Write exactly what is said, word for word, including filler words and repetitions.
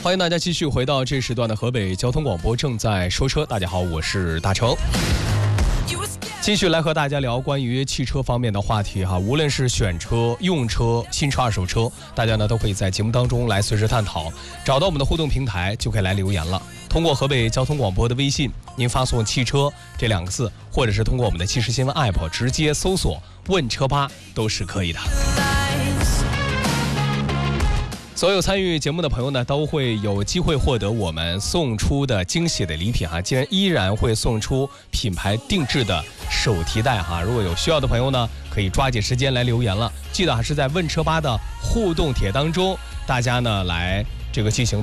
欢迎大家继续回到这时段的河北交通广播，正在说车。大家好，我是大成。继续来和大家聊关于汽车方面的话题哈，无论是选车、用车、新车、二手车，大家呢都可以在节目当中来随时探讨。找到我们的互动平台就可以来留言了。通过河北交通广播的微信，您发送“汽车”这两个字，或者是通过我们的汽车新闻 A P P 直接搜索“问车吧”都是可以的。所有参与节目的朋友呢，都会有机会获得我们送出的惊喜的礼品哈。今天依然会送出品牌定制的手提袋哈。如果有需要的朋友呢，可以抓紧时间来留言了。记得还是在问车吧的互动帖当中，大家呢来这个进行